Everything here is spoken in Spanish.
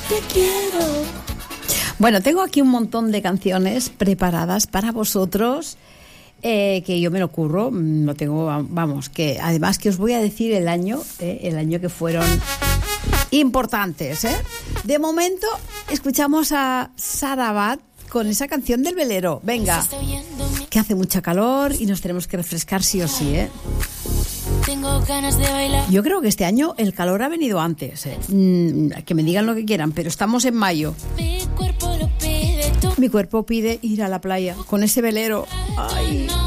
te quiero. Bueno, tengo aquí un montón de canciones preparadas para vosotros, que yo me lo curro, lo tengo, vamos, que además que os voy a decir el año que fueron importantes, ¿eh? De momento, escuchamos a Sarabat con esa canción del velero. Venga, que hace mucha calor y nos tenemos que refrescar sí o sí, ¿eh? Tengo ganas de bailar. Yo creo que este año el calor ha venido antes, ¿eh? Que me digan lo que quieran, pero estamos en mayo. Mi cuerpo lo pide, tú. Mi cuerpo pide ir a la playa con ese velero. Ay.